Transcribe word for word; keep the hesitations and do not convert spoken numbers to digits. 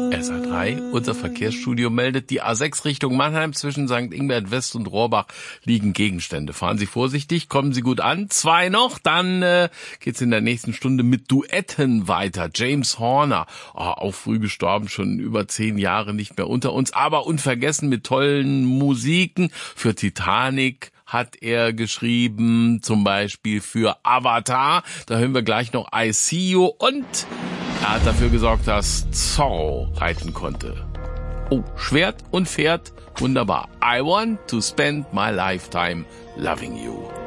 S A drei, unser Verkehrsstudio meldet, die A sechs Richtung Mannheim zwischen Sankt Ingbert West und Rohrbach liegen Gegenstände. Fahren Sie vorsichtig, kommen Sie gut an. Zwei noch, dann äh, geht's in der nächsten Stunde mit Duetten weiter. James Horner, oh, auch früh gestorben, schon über zehn Jahre nicht mehr unter uns, aber unvergessen mit tollen Musiken. Für Titanic hat er geschrieben, zum Beispiel für Avatar. Da hören wir gleich noch I See You und er hat dafür gesorgt, dass Zorro reiten konnte. Oh, Schwert und Pferd, wunderbar. I want to spend my lifetime loving you.